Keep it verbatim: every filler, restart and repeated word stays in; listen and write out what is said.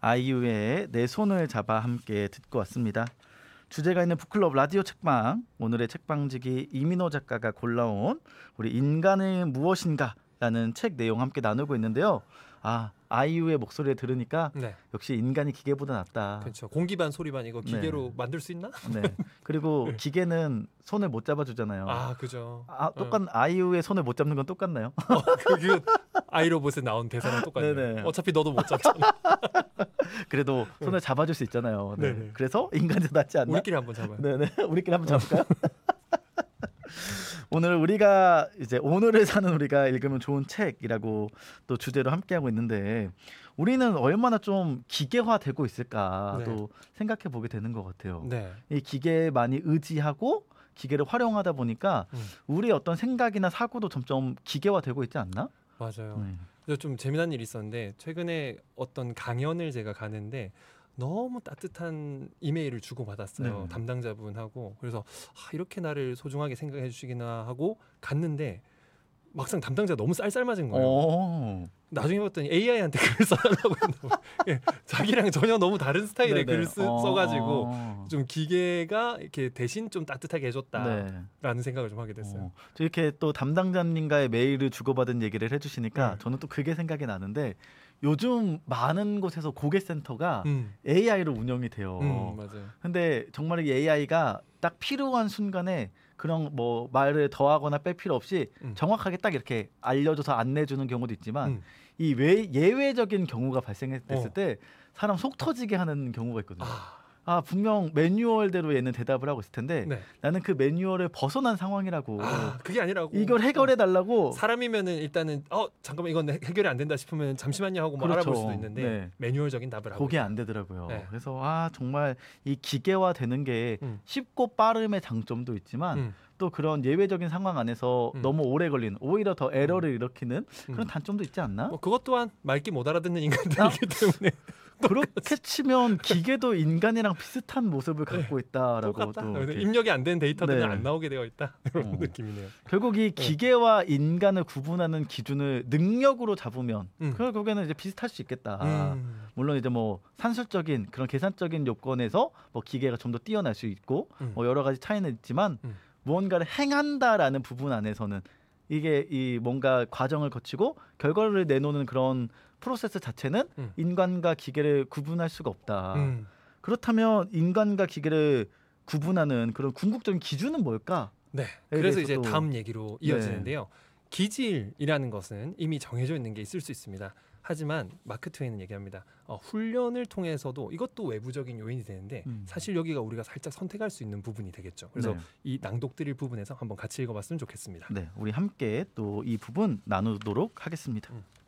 아이유의 내 손을 잡아 함께 듣고 왔습니다. 주제가 있는 북클럽 라디오 책방, 오늘의 책방지기 이민호 작가가 골라온 우리 인간은 무엇인가 라는 책 내용 함께 나누고 있는데요. 아, 아이유의 목소리를 들으니까 네. 역시 인간이 기계보다 낫다. 그렇죠. 공기 반 소리 반 이거 기계로 네. 만들 수 있나? 네. 그리고 기계는 손을 못 잡아주잖아요. 아, 그죠. 아, 똑같 아이유의 손을 못 잡는 건 똑같나요? 어, 그 아이로봇에 나온 대사랑 똑같네요. 네네. 어차피 너도 못 잡잖아. 그래도 손을 잡아줄 수 있잖아요. 네. 네네. 그래서 인간이 더 낫지 않나? 우리끼리 한번 잡아요. 네네. 우리끼리 한번 잡을까요? 오늘 우리가 이제 오늘을 사는 우리가 읽으면 좋은 책이라고 또 주제로 함께하고 있는데 우리는 얼마나 좀 기계화되고 있을까도 네. 생각해 보게 되는 것 같아요. 네. 이 기계에 많이 의지하고 기계를 활용하다 보니까 음. 우리의 어떤 생각이나 사고도 점점 기계화되고 있지 않나? 맞아요. 네. 그래서 좀 재미난 일이 있었는데 최근에 어떤 강연을 제가 가는데 너무 따뜻한 이메일을 주고 받았어요. 네. 담당자분하고. 그래서 아, 이렇게 나를 소중하게 생각해 주시기나 하고 갔는데 막상 담당자가 너무 쌀쌀맞은 거예요. 오. 나중에 봤더니 에이아이한테 글을 써달라고 했나 예, 자기랑 전혀 너무 다른 스타일의 네네. 글을 쓰, 어. 써가지고 좀 기계가 이렇게 대신 좀 따뜻하게 해줬다라는 네. 생각을 좀 하게 됐어요. 어, 이렇게 또 담당자님과의 메일을 주고받은 얘기를 해주시니까 네. 저는 또 그게 생각이 나는데 요즘 많은 곳에서 고객센터가 음, 에이아이로 운영이 돼요. 음, 맞아요. 근데 정말 이 에이아이가 딱 필요한 순간에 그런 뭐 말을 더하거나 뺄 필요 없이 음. 정확하게 딱 이렇게 알려줘서 안내주는 경우도 있지만 음. 이 외, 예외적인 경우가 발생했을 어. 때 사람 속 터지게 하는 경우가 있거든요. 아, 아 분명 매뉴얼대로 얘는 대답을 하고 있을 텐데 네. 나는 그 매뉴얼을 벗어난 상황이라고 아, 그게 아니라고. 이걸 해결해 달라고. 어, 사람이면은 일단은 어 잠깐만 이건 해결이 안 된다 싶으면 잠시만요 하고 뭐 그렇죠. 알아볼 수도 있는데 네. 매뉴얼적인 답을 하고 그게 있다. 안 되더라고요. 네. 그래서 아 정말 이 기계화되는 게 음. 쉽고 빠름의 장점도 있지만 음. 또 그런 예외적인 상황 안에서 음. 너무 오래 걸리는 오히려 더 에러를 일으키는 그런 음. 단점도 있지 않나? 뭐 그것 또한 말귀 못 알아듣는 인간들이기 아. 때문에 그렇게 치면 기계도 인간이랑 비슷한 모습을 갖고 있다라고 똑같다. 또 그래서 이렇게. 입력이 안 된 데이터들은 네. 안 나오게 되어 있다. 이런 어. 느낌이네요. 결국 이 기계와 인간을 구분하는 기준을 능력으로 잡으면 음. 결국에는 이제 비슷할 수 있겠다. 음. 물론 이제 뭐 산술적인 그런 계산적인 요건에서 뭐 기계가 좀 더 뛰어날 수 있고 음. 뭐 여러 가지 차이는 있지만 음. 무언가를 행한다라는 부분 안에서는 이게 이 뭔가 과정을 거치고 결과를 내놓는 그런 프로세스 자체는 음. 인간과 기계를 구분할 수가 없다. 음. 그렇다면 인간과 기계를 구분하는 그런 궁극적인 기준은 뭘까? 네. 그래서 이제 대해서도- 다음 얘기로 이어지는데요. 기질이라는 것은 이미 정해져 있는 게 있을 수 있습니다. 하지만 마크 트웨이는 얘기합니다. 어, 훈련을 통해서도 이것도 외부적인 요인이 되는데 음. 사실 여기가 우리가 살짝 선택할 수 있는 부분이 되겠죠. 그래서 네. 이 낭독드릴 부분에서 한번 같이 읽어봤으면 좋겠습니다. 네, 우리 함께 또 이 부분 나누도록 하겠습니다. 음.